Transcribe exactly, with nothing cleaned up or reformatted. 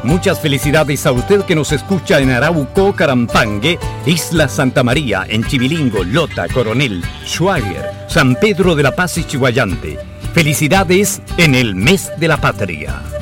Muchas felicidades a usted que nos escucha en Arauco, Carampangue, Isla Santa María, en Chivilingo, Lota, Coronel, Schwager, San Pedro de la Paz y Chihuayante. Felicidades en el mes de la patria.